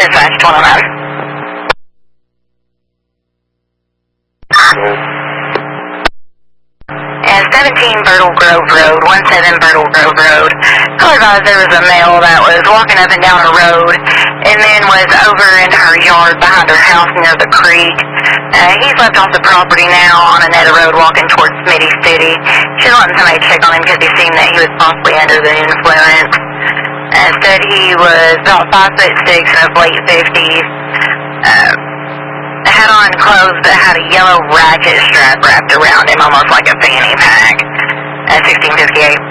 Dispatch 109. And 17 Myrtle Grove Road, 17 Myrtle Grove Road. Call advised there was a male that was walking up and down a road and then was over in her yard behind her house near the creek. He's left off the property now on another road walking towards Smitty City. She's letting somebody check on him because he seemed that he was possibly under the influence. Said he was about 5'6" in his late 50s. Had on clothes that had a yellow ratchet strap wrapped around him, almost like a fanny pack. 1658.